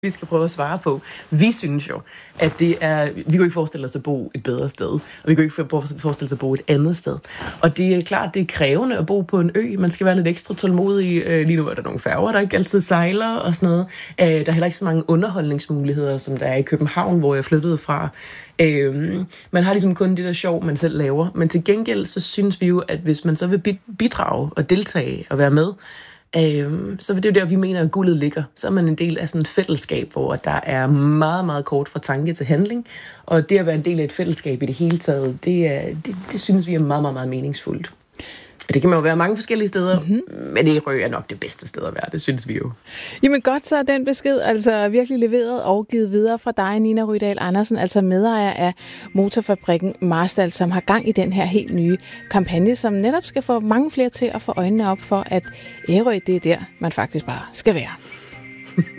vi skal prøve at svare på. Vi synes jo, at vi kunne ikke forestille os at bo et bedre sted, og vi kunne ikke forestille os at bo et andet sted. Og det er klart, det er krævende at bo på en ø. Man skal være lidt ekstra tålmodig. Lige nu er der nogle færger, der ikke altid sejler og sådan noget. Der er heller ikke så mange underholdningsmuligheder, som der er i København, hvor jeg flyttede fra. Man har ligesom kun det der sjov, man selv laver. Men til gengæld, så synes vi jo, at hvis man så vil bidrage og deltage og være med, så det er jo der, vi mener, at guldet ligger. Så er man en del af sådan et fællesskab, hvor der er meget, meget kort fra tanke til handling. Og det at være en del af et fællesskab i det hele taget, det synes vi er meget, meget, meget meningsfuldt. Og det kan man jo være mange forskellige steder, men Ærø er nok det bedste sted at være, det synes vi jo. Jamen godt, så er den besked altså virkelig leveret og givet videre fra dig, Nina Rydahl Andersen, altså medejer af motorfabrikken Marstal, som har gang i den her helt nye kampagne, som netop skal få mange flere til at få øjnene op for, at Ærø, det er der, man faktisk bare skal være.